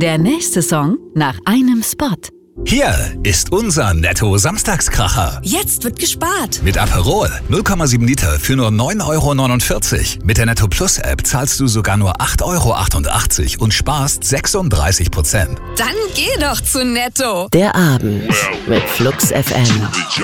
Der nächste Song nach einem Spot. Hier ist unser Netto-Samstagskracher. Jetzt wird gespart. Mit Aperol 0,7 Liter für nur 9,49 €. Mit der Netto Plus App zahlst du sogar nur 8,88 € und sparst 36%. Dann geh doch zu Netto. Der Abend mit Flux FM.